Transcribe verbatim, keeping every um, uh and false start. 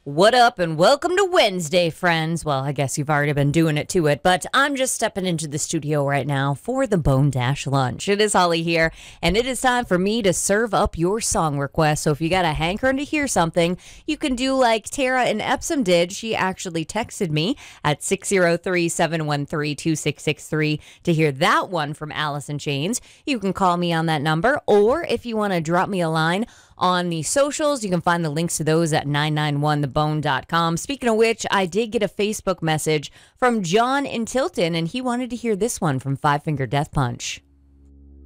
What up and welcome to Wednesday, friends. Well, I guess you've already been doing it to it, but I'm just stepping into the studio right now for the Bone Dash Lunch. It is Holly here, and it is time for me to serve up your song requests. So if you got a hankering to hear something, you can do like Tara in Epsom did. She actually texted me at six oh three, seven one three, two six six three to hear that one from Alice in Chains. You can call me on that number, or if you want to drop me a line on the socials, you can find the links to those at nine nine one the bone dot com. Speaking of which, I did get a Facebook message from John in Tilton, and he wanted to hear this one from Five Finger Death Punch.